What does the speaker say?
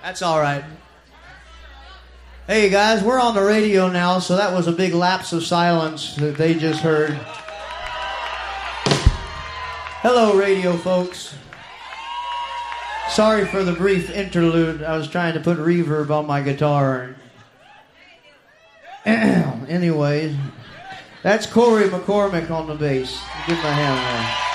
That's all right. Hey, guys, we're on the radio now, so that was a big lapse of silence that they just heard. Hello, radio folks. Sorry for the brief interlude. I was trying to put reverb on my guitar. Anyways, that's Corey McCormick on the bass. Give him a hand there.